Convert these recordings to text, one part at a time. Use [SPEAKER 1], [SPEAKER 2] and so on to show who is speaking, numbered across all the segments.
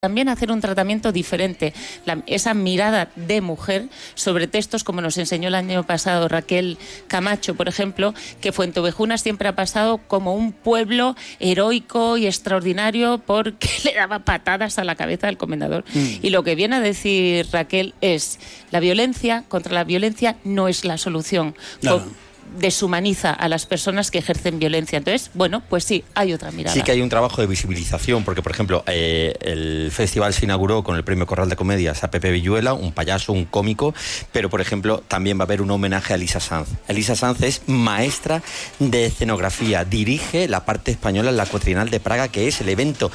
[SPEAKER 1] también hacer un tratamiento diferente, esa mirada de mujer sobre textos como nos enseñó el año pasado Raquel Camacho, por ejemplo, que Fuenteovejuna siempre ha pasado como un pueblo heroico y extraordinario porque le daba patadas a la cabeza del comendador. Y lo que viene a decir Raquel es, la violencia contra la violencia no es la solución.
[SPEAKER 2] No.
[SPEAKER 1] Deshumaniza a las personas que ejercen violencia. Entonces, bueno, pues sí, hay otra mirada.
[SPEAKER 3] Sí que hay un trabajo de visibilización, porque, por ejemplo, el festival se inauguró con el premio Corral de Comedias a Pepe Villuela, un payaso, un cómico, pero, por ejemplo, también va a haber un homenaje a Elisa Sanz. Elisa Sanz es maestra de escenografía, dirige la parte española en la Cuatrienal de Praga, que es el evento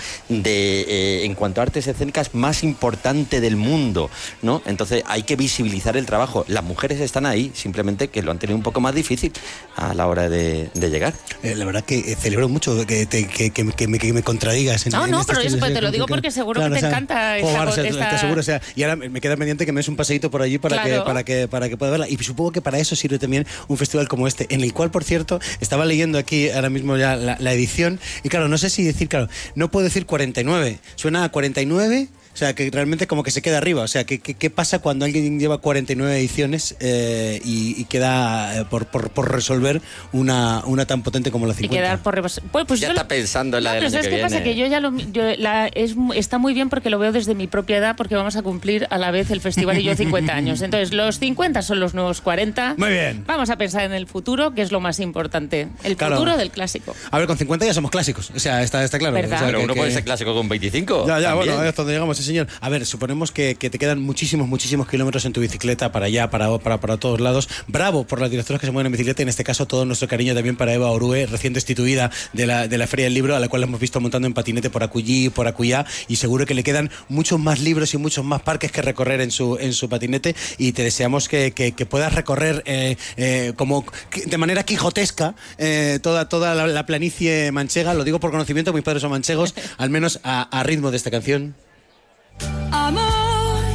[SPEAKER 3] en cuanto a artes escénicas más importante del mundo, ¿no? Entonces hay que visibilizar el trabajo. Las mujeres están ahí, simplemente que lo han tenido un poco más difícil a la hora de llegar.
[SPEAKER 2] La verdad que celebro mucho que me contradigas.
[SPEAKER 1] Pero eso te lo digo porque seguro que te encanta
[SPEAKER 2] te seguro, y ahora me queda pendiente que me des un paseíto por allí para que pueda verla. Y supongo que para eso sirve también un festival como este, en el cual, por cierto, estaba leyendo aquí ahora mismo ya la edición, y claro, no sé si decir, no puedo decir 49, suena a 49. O sea, que realmente como que se queda arriba. O sea, ¿qué pasa cuando alguien lleva 49 ediciones y queda por resolver una tan potente como la 50?
[SPEAKER 1] Y quedar por pues
[SPEAKER 3] ya está pensando en la del año que viene.
[SPEAKER 1] Pasa que yo ya está muy bien porque lo veo desde mi propia edad, porque vamos a cumplir a la vez el festival y yo 50 años. Entonces, los 50 son los nuevos 40.
[SPEAKER 2] Muy bien.
[SPEAKER 1] Vamos a pensar en el futuro, que es lo más importante. El futuro del clásico.
[SPEAKER 2] A ver, con 50 ya somos clásicos. O sea, está claro.
[SPEAKER 1] ¿Verdad?
[SPEAKER 3] O sea, pero uno puede ser clásico con 25.
[SPEAKER 2] Ya, bueno, hasta donde llegamos, sí, señor. A ver, suponemos que te quedan muchísimos kilómetros en tu bicicleta para allá, para todos lados. Bravo por las directoras que se mueven en bicicleta, en este caso todo nuestro cariño también para Eva Orue, recién destituida de la Feria del Libro, a la cual hemos visto montando en patinete por acullí, por acullá, y seguro que le quedan muchos más libros y muchos más parques que recorrer en su patinete, y te deseamos que puedas recorrer como de manera quijotesca toda la planicie manchega. Lo digo por conocimiento, mis padres son manchegos, al menos a ritmo de esta canción.
[SPEAKER 4] Amor,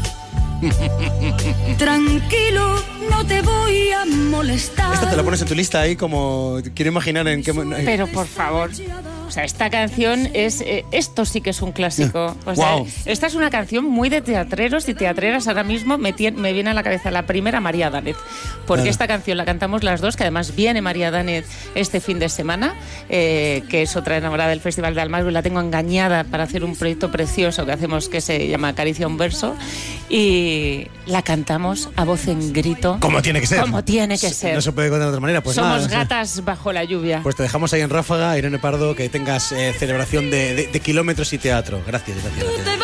[SPEAKER 4] tranquilo, no te voy a molestar.
[SPEAKER 2] Esta te la pones en tu lista ahí como... Quiero imaginar en qué...
[SPEAKER 1] Pero por favor... O sea, esta canción es... esto sí que es un clásico. O sea,
[SPEAKER 2] wow.
[SPEAKER 1] Esta es una canción muy de teatreros y teatreras. Ahora mismo me viene a la cabeza la primera, María Danez. Porque esta canción la cantamos las dos, que además viene María Danez este fin de semana, que es otra enamorada del Festival de Almagro, y la tengo engañada para hacer un proyecto precioso que hacemos que se llama Acaricia un verso. Y la cantamos a voz en grito.
[SPEAKER 2] Como tiene que ser.
[SPEAKER 1] Como tiene que ser.
[SPEAKER 2] No se puede contar de otra manera. Pues
[SPEAKER 1] somos gatas bajo la lluvia.
[SPEAKER 2] Pues te dejamos ahí en ráfaga, Irene Pardo, que tengas celebración de kilómetros y teatro. Gracias.